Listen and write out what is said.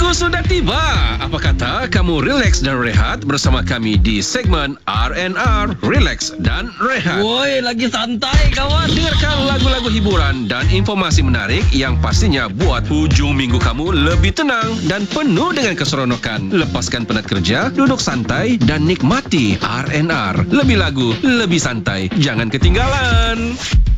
Minggu sudah tiba. Apa kata kamu relax dan rehat bersama kami di segmen R&R, Relax dan Rehat. Woi, lagi santai kawan. Dengarkan lagu-lagu hiburan dan informasi menarik yang pastinya buat hujung minggu kamu lebih tenang dan penuh dengan keseronokan. Lepaskan penat kerja, duduk santai dan nikmati R&R. Lebih lagu, lebih santai. Jangan ketinggalan.